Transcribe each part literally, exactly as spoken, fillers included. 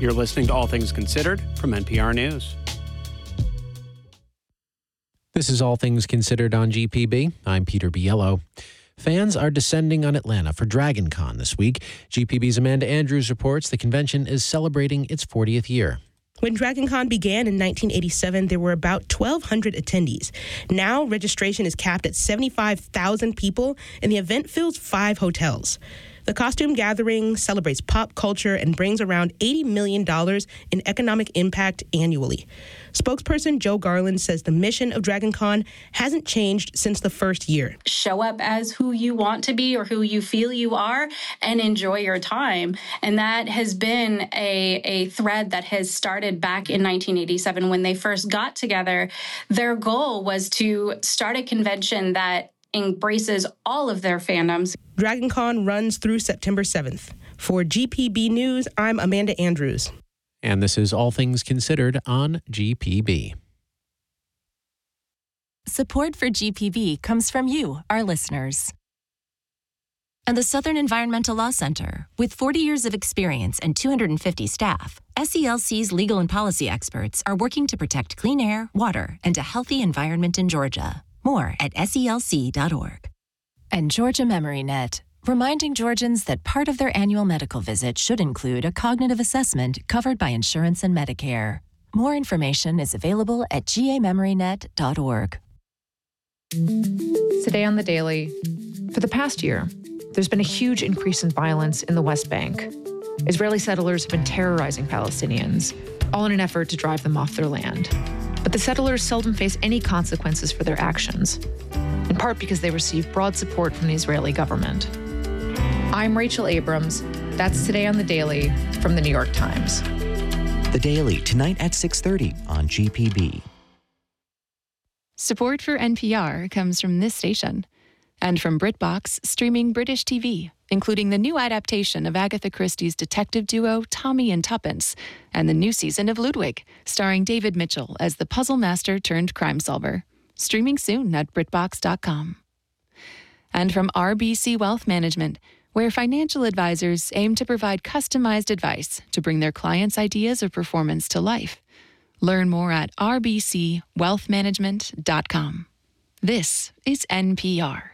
You're listening to All Things Considered from N P R News. This is All Things Considered on G P B. I'm Peter Biello. Fans are descending on Atlanta for DragonCon this week. G P B's Amanda Andrews reports the convention is celebrating its fortieth year. When DragonCon began in nineteen eighty-seven, there were about twelve hundred attendees. Now, registration is capped at seventy-five thousand people, and the event fills five hotels. The costume gathering celebrates pop culture and brings around eighty million dollars in economic impact annually. Spokesperson Joe Garland says the mission of DragonCon hasn't changed since the first year. Show up as who you want to be or who you feel you are and enjoy your time. And that has been a, a thread that has started back in nineteen eighty-seven when they first got together. Their goal was to start a convention that embraces all of their fandoms. DragonCon runs through September seventh. For G P B News, I'm Amanda Andrews. And this is All Things Considered on G P B. Support for G P B comes from you, our listeners. And the Southern Environmental Law Center, with forty years of experience and two hundred fifty staff, S E L C's legal and policy experts are working to protect clean air, water, and a healthy environment in Georgia. More at S E L C dot org. And Georgia Memory Net, reminding Georgians that part of their annual medical visit should include a cognitive assessment covered by insurance and Medicare. More information is available at G A memory net dot org. Today on The Daily, for the past year, there's been a huge increase in violence in the West Bank. Israeli settlers have been terrorizing Palestinians, all in an effort to drive them off their land. But the settlers seldom face any consequences for their actions, in part because they receive broad support from the Israeli government. I'm Rachel Abrams. That's Today on The Daily from The New York Times. The Daily, tonight at six thirty on G P B. Support for N P R comes from this station and from BritBox, streaming British T V, including the new adaptation of Agatha Christie's detective duo Tommy and Tuppence, and the new season of Ludwig, starring David Mitchell as the puzzle master turned crime solver. Streaming soon at Brit Box dot com. And from R B C Wealth Management, where financial advisors aim to provide customized advice to bring their clients' ideas of performance to life. Learn more at R B C wealth management dot com. This is N P R.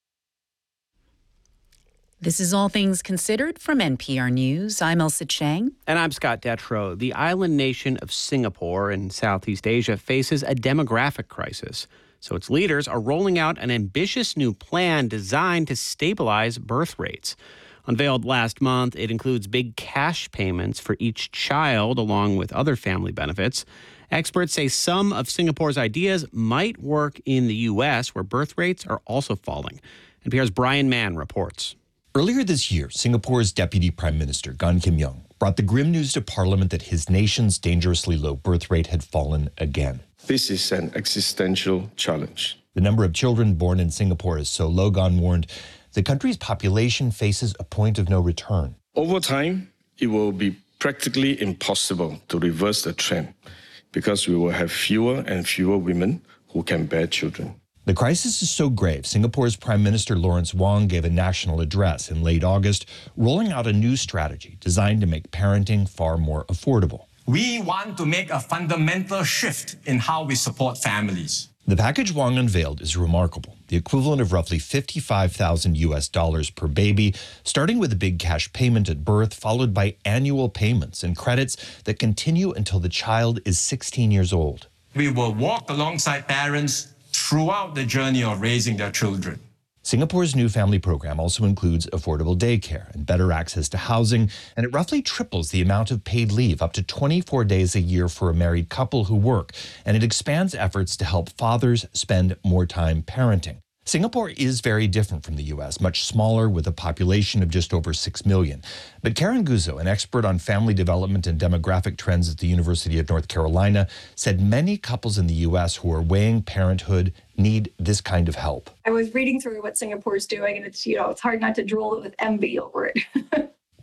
This is All Things Considered from N P R News. I'm Elsa Chang. And I'm Scott Detrow. The island nation of Singapore in Southeast Asia faces a demographic crisis. So its leaders are rolling out an ambitious new plan designed to stabilize birth rates. Unveiled last month, it includes big cash payments for each child, along with other family benefits. Experts say some of Singapore's ideas might work in the U S, where birth rates are also falling. N P R's Brian Mann reports. Earlier this year, Singapore's Deputy Prime Minister, Gan Kim Yong, brought the grim news to Parliament that his nation's dangerously low birth rate had fallen again. This is an existential challenge. The number of children born in Singapore is so low, Gan warned, the country's population faces a point of no return. Over time, it will be practically impossible to reverse the trend because we will have fewer and fewer women who can bear children. The crisis is so grave, Singapore's Prime Minister Lawrence Wong gave a national address in late August, rolling out a new strategy designed to make parenting far more affordable. We want to make a fundamental shift in how we support families. The package Wong unveiled is remarkable, the equivalent of roughly fifty-five thousand U S dollars per baby, starting with a big cash payment at birth, followed by annual payments and credits that continue until the child is sixteen years old. We will walk alongside parents throughout the journey of raising their children. Singapore's new family program also includes affordable daycare and better access to housing, and it roughly triples the amount of paid leave, up to twenty-four days a year for a married couple who work, and it expands efforts to help fathers spend more time parenting. Singapore is very different from the U S, much smaller with a population of just over six million. But Karen Guzzo, an expert on family development and demographic trends at the University of North Carolina, said many couples in the U S who are weighing parenthood need this kind of help. I was reading through what Singapore's doing, and it's, you know, it's hard not to drool with envy over it.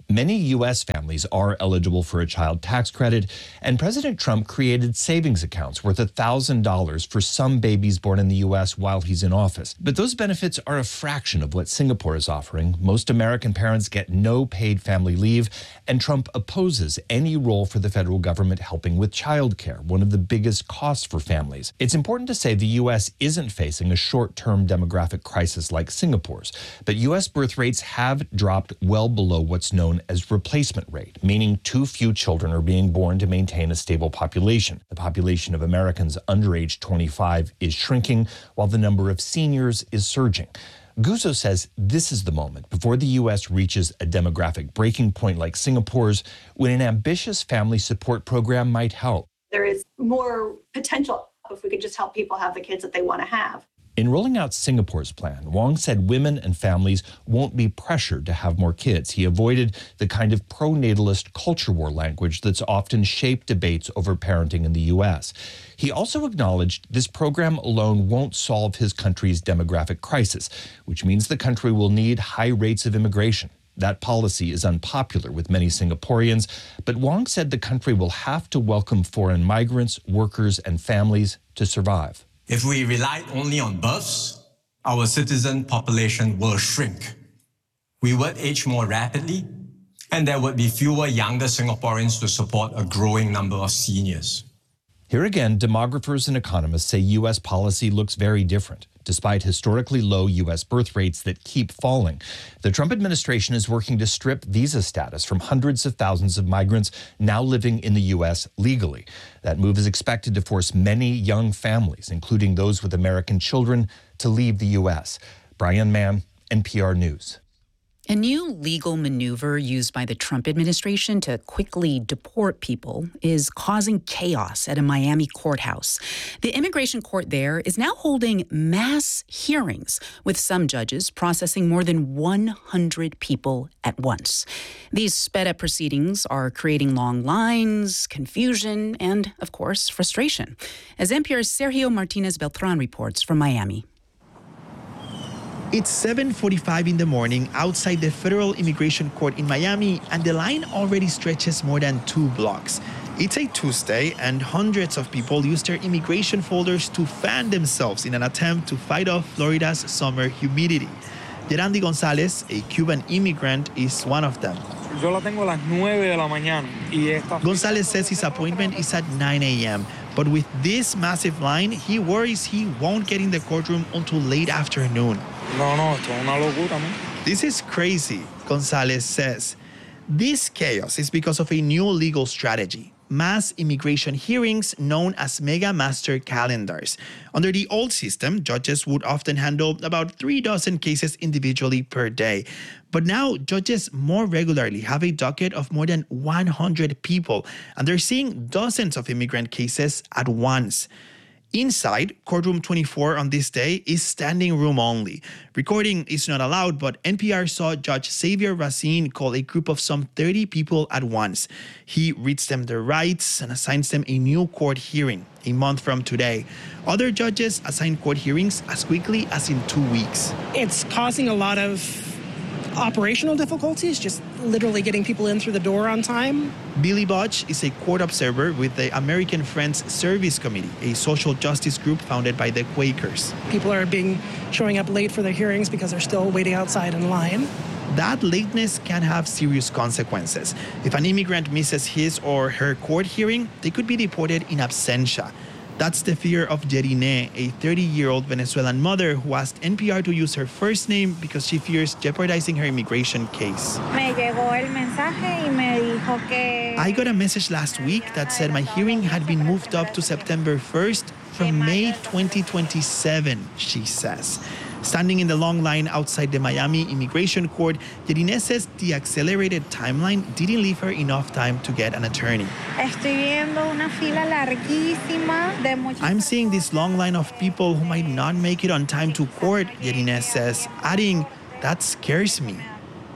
Many U S families are eligible for a child tax credit, and President Trump created savings accounts worth one thousand dollars for some babies born in the U S while he's in office. But those benefits are a fraction of what Singapore is offering. Most American parents get no paid family leave, and Trump opposes any role for the federal government helping with childcare, one of the biggest costs for families. It's important to say the U S isn't facing a short-term demographic crisis like Singapore's, but U S birth rates have dropped well below what's known as replacement rate, meaning too few children are being born to maintain a stable population. The population of Americans under age twenty-five is shrinking, while the number of seniors is surging. Guzzo says this is the moment before the U S reaches a demographic breaking point like Singapore's, when an ambitious family support program might help. There is more potential if we could just help people have the kids that they want to have. In rolling out Singapore's plan, Wong said women and families won't be pressured to have more kids. He avoided the kind of pro-natalist culture war language that's often shaped debates over parenting in the U S. He also acknowledged this program alone won't solve his country's demographic crisis, which means the country will need high rates of immigration. That policy is unpopular with many Singaporeans, but Wong said the country will have to welcome foreign migrants, workers, and families to survive. If we relied only on births, our citizen population will shrink. We would age more rapidly, and there would be fewer younger Singaporeans to support a growing number of seniors. Here again, demographers and economists say U S policy looks very different. Despite historically low U S birth rates that keep falling, the Trump administration is working to strip visa status from hundreds of thousands of migrants now living in the U S legally. That move is expected to force many young families, including those with American children, to leave the U S. Brian Mann, N P R News. A new legal maneuver used by the Trump administration to quickly deport people is causing chaos at a Miami courthouse. The immigration court there is now holding mass hearings, with some judges processing more than one hundred people at once. These sped-up proceedings are creating long lines, confusion, and, of course, frustration. As N P R's Sergio Martinez Beltran reports from Miami. It's seven forty-five in the morning outside the Federal Immigration Court in Miami, and the line already stretches more than two blocks. It's a Tuesday, and hundreds of people use their immigration folders to fan themselves in an attempt to fight off Florida's summer humidity. Gerandi Gonzalez, a Cuban immigrant, is one of them. Yo la tengo a las nueve de la mañana. Y esta... Gonzalez says his appointment is at nine a.m., but with this massive line, he worries he won't get in the courtroom until late afternoon. No, no, esto es una locura, man. This is crazy, Gonzalez says. This chaos is because of a new legal strategy: mass immigration hearings known as mega master calendars. Under the old system, judges would often handle about three dozen cases individually per day. But now, judges more regularly have a docket of more than one hundred people, and they're seeing dozens of immigrant cases at once. Inside, courtroom twenty-four on this day is standing room only. Recording is not allowed, but N P R saw Judge Xavier Racine call a group of some thirty people at once. He reads them their rights and assigns them a new court hearing a month from today. Other judges assign court hearings as quickly as in two weeks. It's causing a lot of operational difficulties, just literally getting people in through the door on time. Billy Botch is a court observer with the American Friends Service Committee, a social justice group founded by the Quakers. People are being showing up late for their hearings because they're still waiting outside in line. That lateness can have serious consequences. If an immigrant misses his or her court hearing, they could be deported in absentia. That's the fear of Yerine, a thirty-year-old Venezuelan mother who asked N P R to use her first name because she fears jeopardizing her immigration case. Me llegó el mensaje y me dijo que... I got a message last week that said my hearing had been moved up to September first from May twenty twenty-seven, she says. Standing in the long line outside the Miami Immigration Court, Yerine says the accelerated timeline didn't leave her enough time to get an attorney. Estoy viendo una fila larguísima de muchos... I'm seeing this long line of people who might not make it on time to court, Yerine says, adding, that scares me.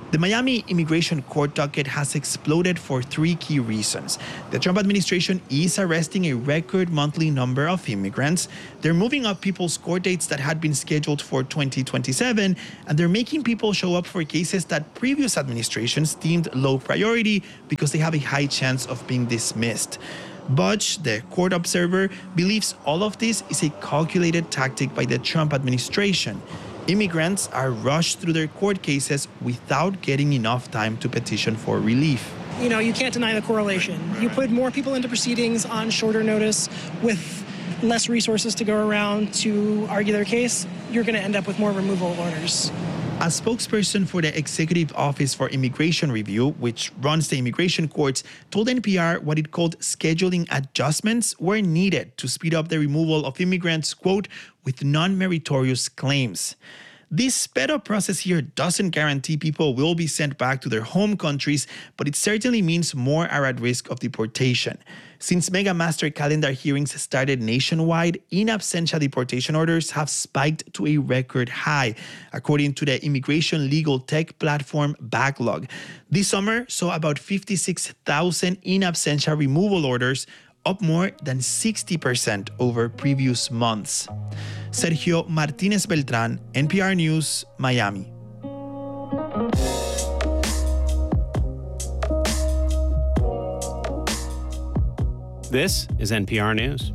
The Miami immigration court docket has exploded for three key reasons. The Trump administration is arresting a record monthly number of immigrants. They're moving up people's court dates that had been scheduled for twenty twenty-seven, and they're making people show up for cases that previous administrations deemed low priority because they have a high chance of being dismissed. Budge, the court observer, believes all of this is a calculated tactic by the Trump administration. Immigrants are rushed through their court cases without getting enough time to petition for relief. You know, you can't deny the correlation. You put more people into proceedings on shorter notice with less resources to go around to argue their case, you're going to end up with more removal orders. A spokesperson for the Executive Office for Immigration Review, which runs the immigration courts, told N P R what it called scheduling adjustments were needed to speed up the removal of immigrants, quote, with non-meritorious claims. This sped-up process here doesn't guarantee people will be sent back to their home countries, but it certainly means more are at risk of deportation. Since mega master calendar hearings started nationwide, in absentia deportation orders have spiked to a record high, according to the immigration legal tech platform Backlog. This summer saw about fifty-six thousand in absentia removal orders, up more than sixty percent over previous months. Sergio Martinez Beltran, N P R News, Miami. This is N P R News.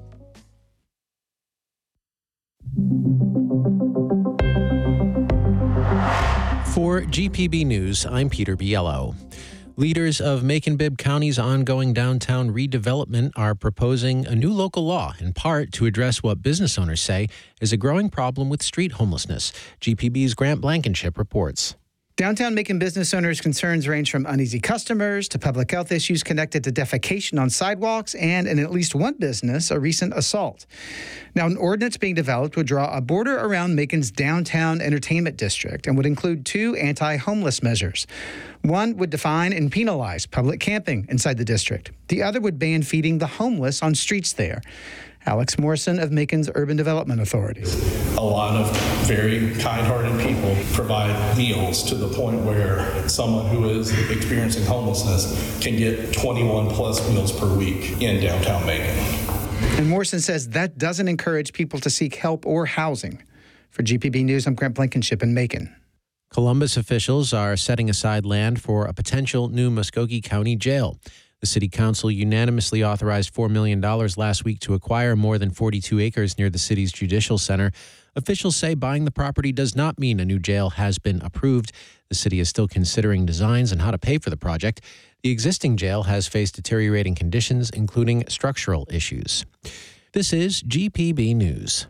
For G P B News, I'm Peter Biello. Leaders of Macon-Bibb County's ongoing downtown redevelopment are proposing a new local law, in part to address what business owners say is a growing problem with street homelessness. G P B's Grant Blankenship reports. Downtown Macon business owners' concerns range from uneasy customers to public health issues connected to defecation on sidewalks and, in at least one business, a recent assault. Now, an ordinance being developed would draw a border around Macon's downtown entertainment district and would include two anti-homeless measures. One would define and penalize public camping inside the district. The other would ban feeding the homeless on streets there. Alex Morrison of Macon's Urban Development Authority. A lot of very kind-hearted people provide meals to the point where someone who is experiencing homelessness can get twenty-one plus meals per week in downtown Macon. And Morrison says that doesn't encourage people to seek help or housing. For G P B News, I'm Grant Blankenship in Macon. Columbus officials are setting aside land for a potential new Muskogee County jail. The city council unanimously authorized four million dollars last week to acquire more than forty-two acres near the city's judicial center. Officials say buying the property does not mean a new jail has been approved. The city is still considering designs and how to pay for the project. The existing jail has faced deteriorating conditions, including structural issues. This is G P B News.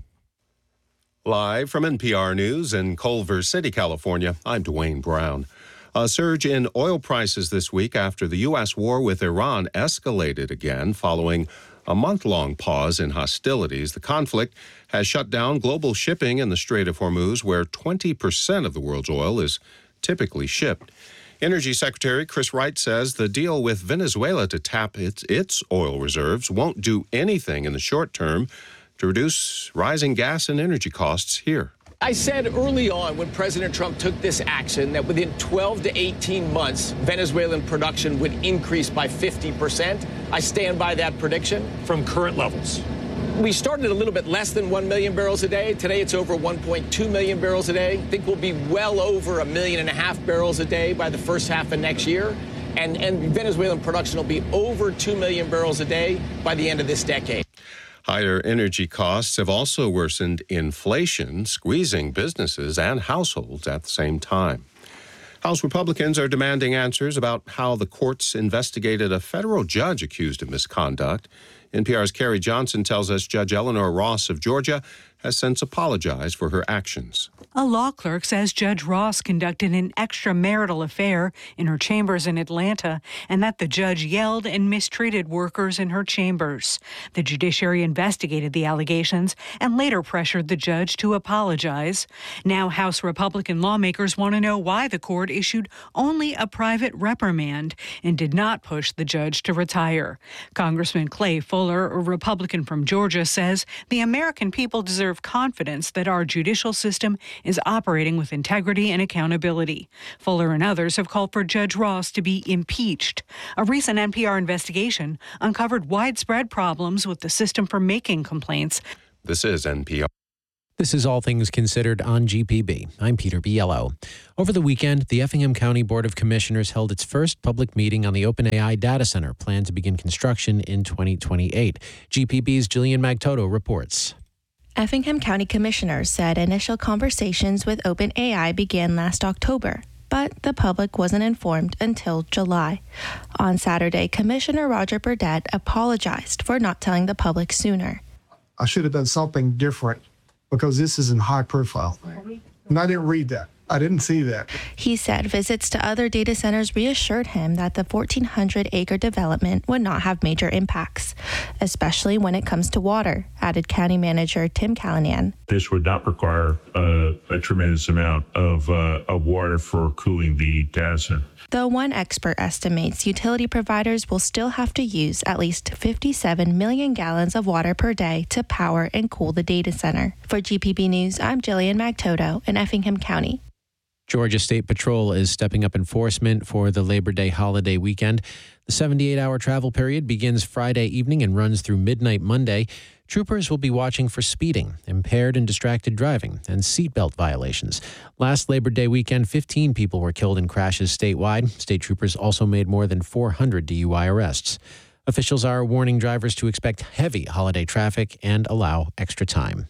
Live from N P R News in Culver City, California, I'm Dwayne Brown. A surge in oil prices this week after the U S war with Iran escalated again following a month-long pause in hostilities. The conflict has shut down global shipping in the Strait of Hormuz, where twenty percent of the world's oil is typically shipped. Energy Secretary Chris Wright says the deal with Venezuela to tap its, its oil reserves won't do anything in the short term to reduce rising gas and energy costs here. I said early on when President Trump took this action that within twelve to eighteen months, Venezuelan production would increase by fifty percent. I stand by that prediction. From current levels. We started a little bit less than one million barrels a day. Today it's over one point two million barrels a day. I think we'll be well over a million and a half barrels a day by the first half of next year. And, and Venezuelan production will be over two million barrels a day by the end of this decade. Higher energy costs have also worsened inflation, squeezing businesses and households at the same time. House Republicans are demanding answers about how the courts investigated a federal judge accused of misconduct. N P R's Carrie Johnson tells us Judge Eleanor Ross of Georgia has since apologized for her actions. A law clerk says Judge Ross conducted an extramarital affair in her chambers in Atlanta and that the judge yelled and mistreated workers in her chambers. The judiciary investigated the allegations and later pressured the judge to apologize. Now House Republican lawmakers want to know why the court issued only a private reprimand and did not push the judge to retire. Congressman Clay Fuller, a Republican from Georgia, says the American people deserve preserve confidence that our judicial system is operating with integrity and accountability. Fuller and others have called for Judge Ross to be impeached. A recent N P R investigation uncovered widespread problems with the system for making complaints. This is N P R. This is All Things Considered on G P B. I'm Peter Biello. Over the weekend, the Effingham County Board of Commissioners held its first public meeting on the OpenAI data center, planned to begin construction in twenty twenty-eight. G P B's Jillian Magtoto reports. Effingham County Commissioners said initial conversations with OpenAI began last October, but the public wasn't informed until July. On Saturday, Commissioner Roger Burdett apologized for not telling the public sooner. I should have done something different because this is in high profile. And I didn't read that. I didn't see that. He said visits to other data centers reassured him that the fourteen hundred acre development would not have major impacts, especially when it comes to water, added County Manager Tim Callanan. This would not require uh, a tremendous amount of, uh, of water for cooling the data center. Though one expert estimates utility providers will still have to use at least fifty-seven million gallons of water per day to power and cool the data center. For G P B News, I'm Jillian Magtoto in Effingham County. Georgia State Patrol is stepping up enforcement for the Labor Day holiday weekend. The seventy-eight hour travel period begins Friday evening and runs through midnight Monday. Troopers will be watching for speeding, impaired and distracted driving, and seatbelt violations. Last Labor Day weekend, fifteen people were killed in crashes statewide. State troopers also made more than four hundred D U I arrests. Officials are warning drivers to expect heavy holiday traffic and allow extra time.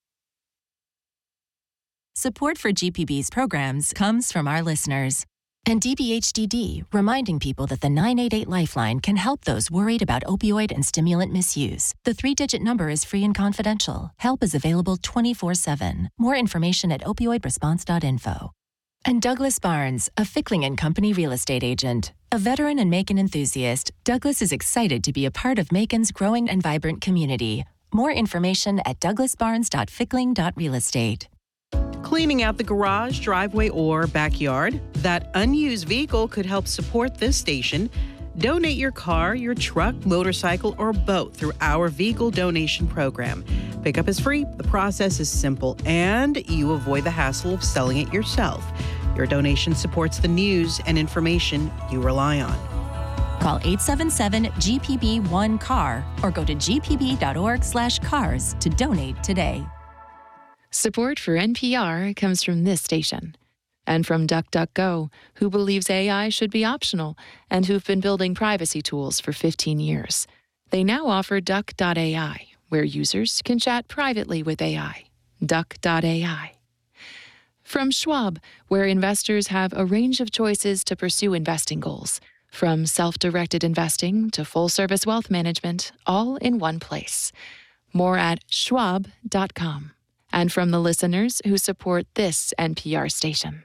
Support for G P B's programs comes from our listeners. And D B H D D, reminding people that the nine eight eight Lifeline can help those worried about opioid and stimulant misuse. The three-digit number is free and confidential. Help is available twenty-four seven. More information at opioid response dot info. And Douglas Barnes, a Fickling and Company real estate agent. A veteran and Macon enthusiast, Douglas is excited to be a part of Macon's growing and vibrant community. More information at douglas barnes dot fickling dot real estate. Cleaning out the garage, driveway, or backyard? That unused vehicle could help support this station. Donate your car, your truck, motorcycle, or boat through our vehicle donation program. Pickup is free, the process is simple, and you avoid the hassle of selling it yourself. Your donation supports the news and information you rely on. Call eight seven seven G P B one C A R or go to g p b dot org slash cars to donate today. Support for N P R comes from this station and from DuckDuckGo, who believes A I should be optional and who've been building privacy tools for fifteen years. They now offer Duck dot A I, where users can chat privately with A I. Duck dot A I. From Schwab, where investors have a range of choices to pursue investing goals, from self-directed investing to full-service wealth management, all in one place. More at schwab dot com. And from the listeners who support this N P R station.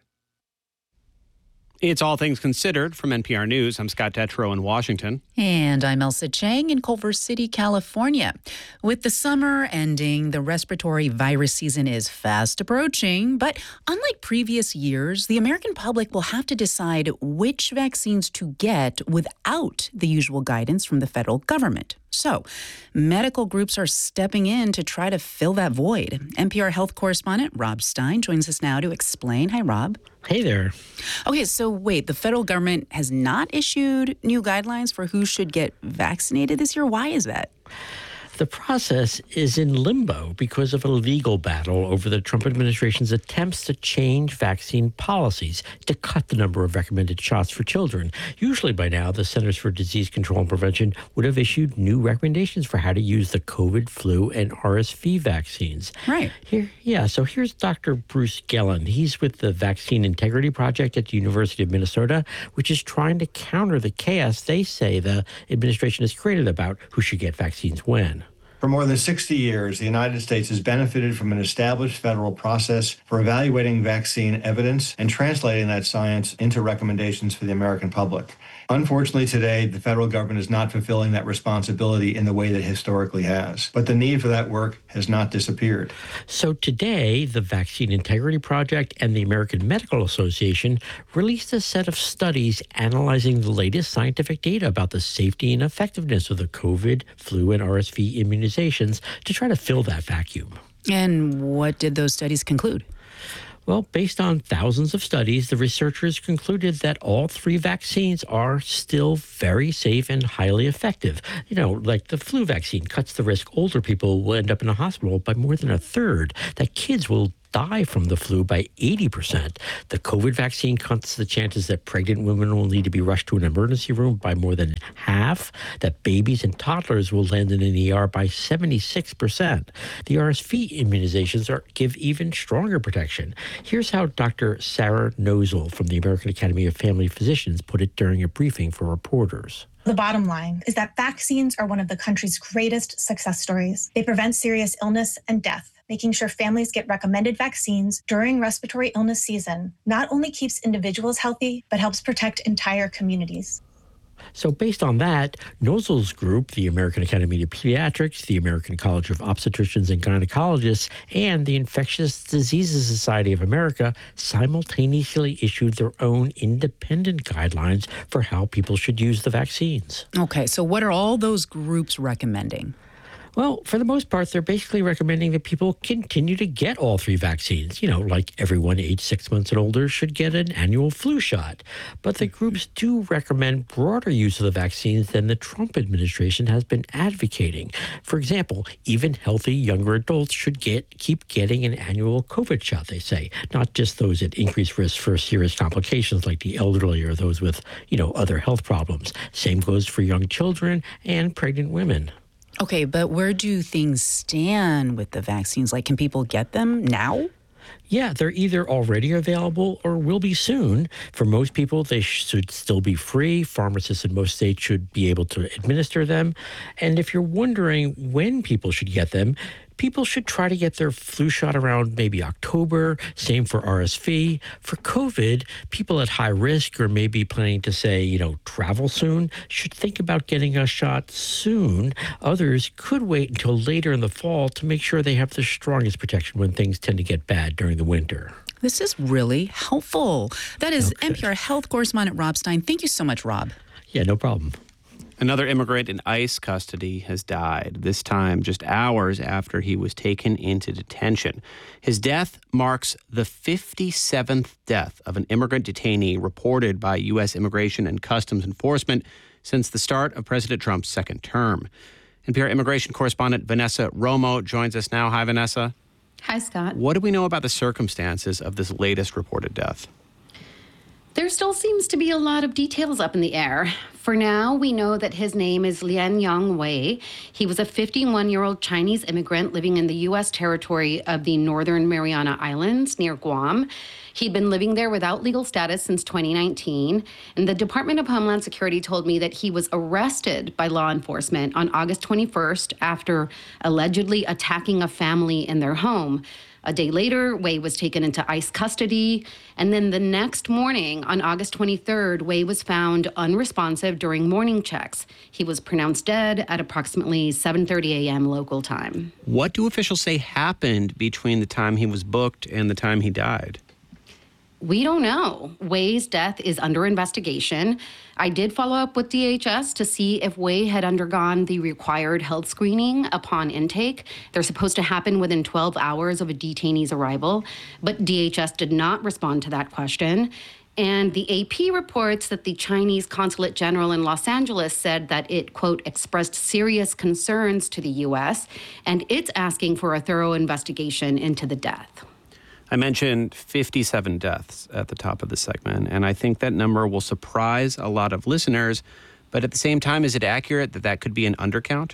It's All Things Considered from N P R News. I'm Scott Detrow in Washington. And I'm Elsa Chang in Culver City, California. With the summer ending, the respiratory virus season is fast approaching. But unlike previous years, the American public will have to decide which vaccines to get without the usual guidance from the federal government. So, medical groups are stepping in to try to fill that void. N P R health correspondent Rob Stein joins us now to explain. Hi, Rob. Hey there. Okay, so wait, the federal government has not issued new guidelines for who should get vaccinated this year? Why is that? The process is in limbo because of a legal battle over the Trump administration's attempts to change vaccine policies to cut the number of recommended shots for children. Usually by now, the Centers for Disease Control and Prevention would have issued new recommendations for how to use the COVID, flu, and R S V vaccines. Right. Here, yeah, so here's Doctor Bruce Gelland. He's with the Vaccine Integrity Project at the University of Minnesota, which is trying to counter the chaos they say the administration has created about who should get vaccines when. For more than sixty years, the United States has benefited from an established federal process for evaluating vaccine evidence and translating that science into recommendations for the American public. Unfortunately, today, the federal government is not fulfilling that responsibility in the way that it historically has. But the need for that work has not disappeared. So today, the Vaccine Integrity Project and the American Medical Association released a set of studies analyzing the latest scientific data about the safety and effectiveness of the COVID, flu, and R S V immunizations to try to fill that vacuum. And what did those studies conclude? Well, based on thousands of studies, the researchers concluded that all three vaccines are still very safe and highly effective. You know, like the flu vaccine cuts the risk older people will end up in a hospital by more than a third, that kids will die from the flu by eighty percent. The COVID vaccine cuts the chances that pregnant women will need to be rushed to an emergency room by more than half, that babies and toddlers will land in an E R by seventy-six percent. The R S V immunizations are, give even stronger protection. Here's how Doctor Sarah Nozel from the American Academy of Family Physicians put it during a briefing for reporters. The bottom line is that vaccines are one of the country's greatest success stories. They prevent serious illness and death. Making sure families get recommended vaccines during respiratory illness season not only keeps individuals healthy, but helps protect entire communities. So based on that, Nozel's group, the American Academy of Pediatrics, the American College of Obstetricians and Gynecologists, and the Infectious Diseases Society of America simultaneously issued their own independent guidelines for how people should use the vaccines. Okay, so what are all those groups recommending? Well, for the most part, they're basically recommending that people continue to get all three vaccines. You know, like everyone aged six months and older should get an annual flu shot. But the groups do recommend broader use of the vaccines than the Trump administration has been advocating. For example, even healthy younger adults should get keep getting an annual COVID shot, they say, not just those at increased risk for serious complications like the elderly or those with, you know, other health problems. Same goes for young children and pregnant women. Okay, but where do things stand with the vaccines? Like, can people get them now? Yeah, they're either already available or will be soon. For most people, they should still be free. Pharmacists in most states should be able to administer them. And if you're wondering when people should get them, people should try to get their flu shot around maybe October. Same for R S V. For COVID, people at high risk or maybe planning to, say, you know, travel soon should think about getting a shot soon. Others could wait until later in the fall to make sure they have the strongest protection when things tend to get bad during the winter. This is really helpful. That is okay. N P R health correspondent Rob Stein. Thank you so much, Rob. Yeah, no problem. Another immigrant in ICE custody has died, this time just hours after he was taken into detention. His death marks the fifty-seventh death of an immigrant detainee reported by U S Immigration and Customs Enforcement since the start of President Trump's second term. N P R immigration correspondent Vanessa Romo joins us now. Hi, Vanessa. Hi, Scott. What do we know about the circumstances of this latest reported death? There still seems to be a lot of details up in the air. For now, we know that his name is Lianyang Wei. He was a fifty-one-year-old Chinese immigrant living in the U S territory of the Northern Mariana Islands near Guam. He'd been living there without legal status since twenty nineteen, and the Department of Homeland Security told me that he was arrested by law enforcement on August twenty-first after allegedly attacking a family in their home. A day later, Wei was taken into ICE custody, and then the next morning, on August twenty-third, Wei was found unresponsive during morning checks. He was pronounced dead at approximately seven thirty a.m. local time. What do officials say happened between the time he was booked and the time he died? We don't know. Wei's death is under investigation. I did follow up with D H S to see if Wei had undergone the required health screening upon intake. They're supposed to happen within twelve hours of a detainee's arrival, but D H S did not respond to that question. And the A P reports that the Chinese Consulate General in Los Angeles said that it, quote, expressed serious concerns to the U S, and it's asking for a thorough investigation into the death. I mentioned fifty-seven deaths at the top of the segment, and I think that number will surprise a lot of listeners. But at the same time, is it accurate that that could be an undercount?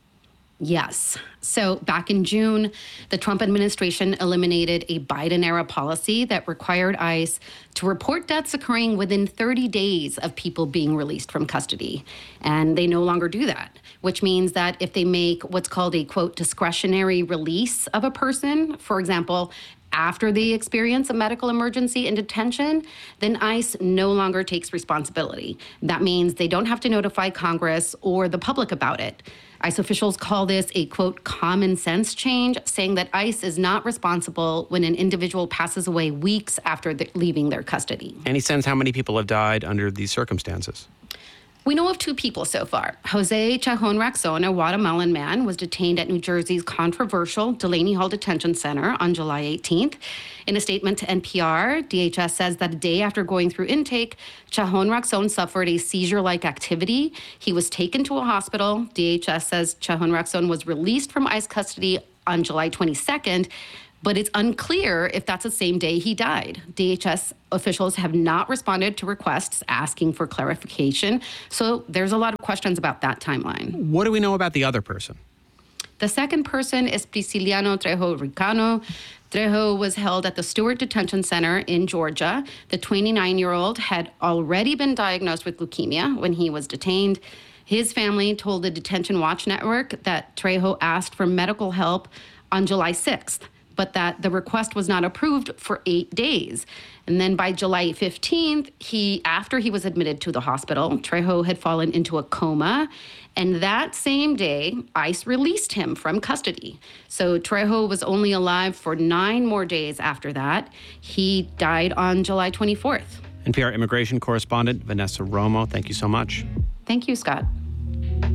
Yes. So back in June, the Trump administration eliminated a Biden-era policy that required ICE to report deaths occurring within thirty days of people being released from custody. And they no longer do that, which means that if they make what's called a, quote, discretionary release of a person, for example, after they experience a medical emergency in detention, then ICE no longer takes responsibility. That means they don't have to notify Congress or the public about it. ICE officials call this a, quote, common sense change, saying that ICE is not responsible when an individual passes away weeks after the, leaving their custody. Any sense how many people have died under these circumstances? We know of two people so far. Jose Chajon Raxon, a Guatemalan man, was detained at New Jersey's controversial Delaney Hall Detention Center on July eighteenth. In a statement to N P R, D H S says that a day after going through intake, Chajon Raxon suffered a seizure-like activity. He was taken to a hospital. D H S says Chajon Raxon was released from ICE custody on July twenty-second, but it's unclear if that's the same day he died. D H S officials have not responded to requests asking for clarification, so there's a lot of questions about that timeline. What do we know about the other person? The second person is Prisciliano Trejo Ricano. Trejo was held at the Stewart Detention Center in Georgia. The twenty-nine-year-old had already been diagnosed with leukemia when he was detained. His family told the Detention Watch Network that Trejo asked for medical help on July sixth, but that the request was not approved for eight days. And then by July fifteenth, he, after he was admitted to the hospital, Trejo had fallen into a coma. And that same day, ICE released him from custody. So Trejo was only alive for nine more days after that. He died on July twenty-fourth. N P R immigration correspondent Vanessa Romo, thank you so much. Thank you, Scott.